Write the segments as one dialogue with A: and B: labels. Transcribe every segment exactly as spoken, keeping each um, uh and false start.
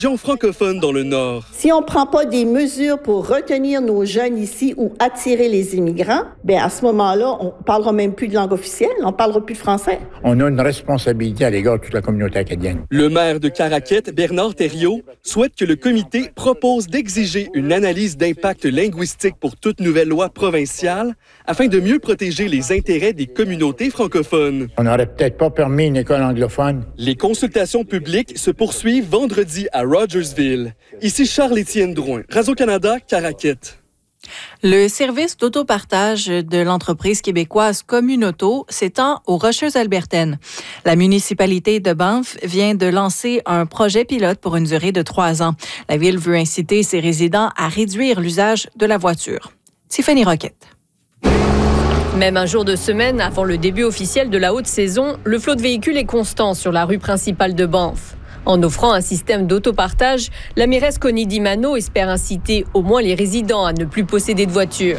A: francophone dans le Nord.
B: Si on ne prend pas des mesures pour retenir nos jeunes ici ou attirer les immigrants, bien à ce moment-là, on ne parlera même plus de langue officielle, on ne parlera plus de français.
C: On a une responsabilité à l'égard de toute la communauté acadienne.
A: Le maire de Caraquette, Bernard Thériault, souhaite que le comité propose d'exiger une analyse d'impact linguistique pour toute nouvelle loi provinciale afin de mieux protéger les intérêts des communautés francophones.
C: On n'aurait peut-être pas permis une école anglophone.
A: Les consultations publiques se poursuivent vendredi à Rogersville. Ici Charles-Étienne Drouin, Radio-Canada, Caraquette.
D: Le service d'autopartage de l'entreprise québécoise Communauto s'étend aux Rocheuses albertaines. La municipalité de Banff vient de lancer un projet pilote pour une durée de trois ans. La ville veut inciter ses résidents à réduire l'usage de la voiture. Tiffany Roquette.
E: Même un jour de semaine avant le début officiel de la haute saison, le flot de véhicules est constant sur la rue principale de Banff. En offrant un système d'autopartage, la mairesse Connie Dimano espère inciter au moins les résidents à ne plus posséder de voiture.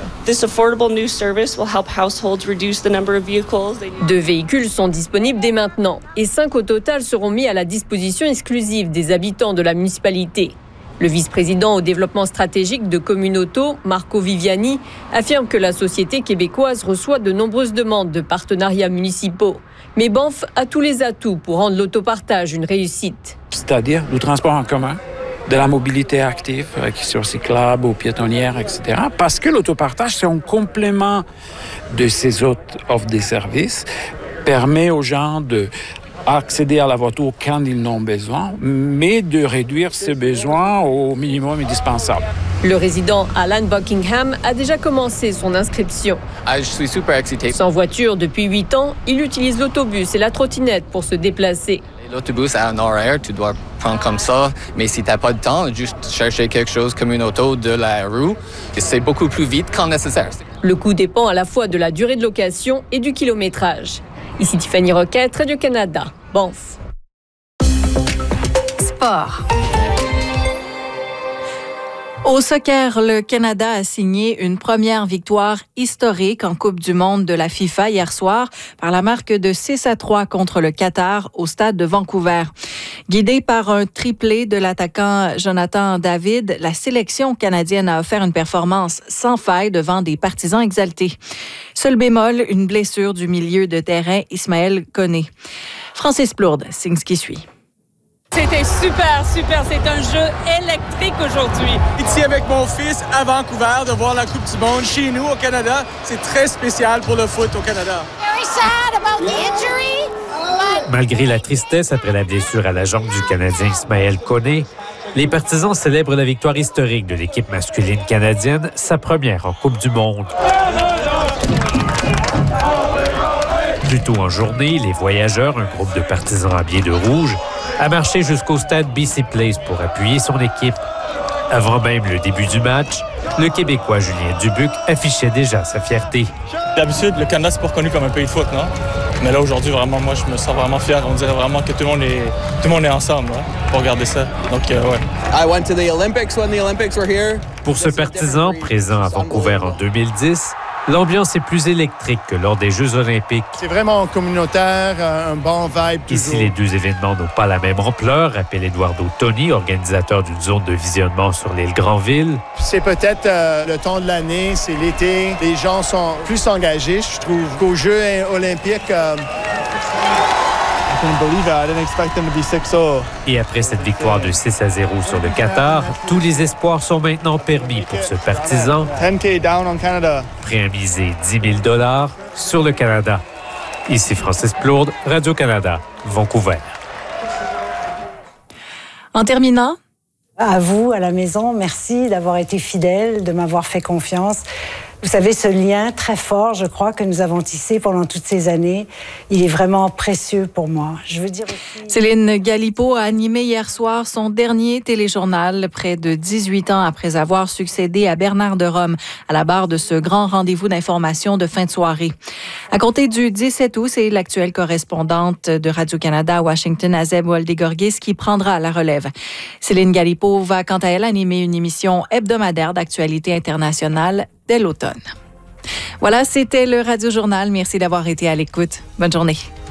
E: Deux véhicules sont disponibles dès maintenant et cinq au total seront mis à la disposition exclusive des habitants de la municipalité. Le vice-président au développement stratégique de Communauto, Marco Viviani, affirme que la société québécoise reçoit de nombreuses demandes de partenariats municipaux. Mais Banff a tous les atouts pour rendre l'autopartage une réussite.
F: C'est-à-dire du transport en commun, de la mobilité active, qui sur cyclables ou piétonnières, et cetera. Parce que l'autopartage, c'est un complément de ces autres offres de services, permet aux gens de accéder à la voiture quand ils en ont besoin, mais de réduire ces besoins au minimum indispensable.
E: Le résident Alan Buckingham a déjà commencé son inscription.
G: Ah, je suis super excité.
E: Sans voiture depuis huit ans, il utilise l'autobus et la trottinette pour se déplacer.
G: L'autobus a un horaire, tu dois prendre comme ça, mais si tu n'as pas de temps, juste chercher quelque chose comme une auto de la rue, c'est beaucoup plus vite quand nécessaire.
E: Le coût dépend à la fois de la durée de location et du kilométrage. Ici Tiffany Roquette, Radio-Canada, Banff.
D: Sport. Au soccer, le Canada a signé une première victoire historique en Coupe du monde de la FIFA hier soir par la marque de six à trois contre le Qatar au stade de Vancouver. Guidé par un triplé de l'attaquant Jonathan David, la sélection canadienne a offert une performance sans faille devant des partisans exaltés. Seul bémol, une blessure du milieu de terrain Ismaël Koné. Francis Plourde signe ce qui suit.
H: C'était super, super. C'est un jeu électrique aujourd'hui.
I: Ici avec mon fils à Vancouver, de voir la Coupe du monde chez nous au Canada, c'est très spécial pour le foot au Canada.
J: Very sad about the injury, but...
K: Malgré la tristesse après la blessure à la jambe du Canadien Ismaël Koné, les partisans célèbrent la victoire historique de l'équipe masculine canadienne, sa première en Coupe du monde. Plus tôt en journée, les voyageurs, un groupe de partisans habillés de rouge, a marché jusqu'au stade B C Place pour appuyer son équipe. Avant même le début du match, le Québécois Julien Dubuc affichait déjà sa fierté.
I: D'habitude, le Canada, c'est pas reconnu comme un pays de foot, non? Mais là, aujourd'hui, vraiment, moi, je me sens vraiment fier. On dirait vraiment que tout le monde est, tout le monde est ensemble hein, pour regarder ça. Donc, euh, ouais.
G: I went to the Olympics when the Olympics were here.
K: Pour ce partisan présent à Vancouver en deux mille dix, l'ambiance est plus électrique que lors des Jeux olympiques.
C: C'est vraiment communautaire, un bon vibe toujours.
K: Ici, les deux événements n'ont pas la même ampleur, rappelle Eduardo Toni, organisateur d'une zone de visionnement sur l'île Granville.
C: C'est peut-être euh, le temps de l'année, c'est l'été. Les gens sont plus engagés, je trouve, qu'aux Jeux olympiques. Euh...
K: Et après cette victoire de six à zéro sur le Qatar, tous les espoirs sont maintenant permis pour ce partisan, prêt à miser dix mille dollars sur le Canada. Ici Francis Plourde, Radio-Canada, Vancouver.
D: En terminant,
L: à vous, à la maison, merci d'avoir été fidèle, de m'avoir fait confiance. Vous savez, ce lien très fort, je crois, que nous avons tissé pendant toutes ces années, il est vraiment précieux pour moi. Je veux dire aussi...
D: Céline Galipeau a animé hier soir son dernier téléjournal, près de dix-huit ans après avoir succédé à Bernard de Rome à la barre de ce grand rendez-vous d'information de fin de soirée. À compter du dix-sept août, c'est l'actuelle correspondante de Radio-Canada à Washington, Azeb Waldegorgis, qui prendra la relève. Céline Galipeau va, quant à elle, animer une émission hebdomadaire d'actualité internationale dès l'automne. Voilà, c'était le Radio Journal. Merci d'avoir été à l'écoute. Bonne journée.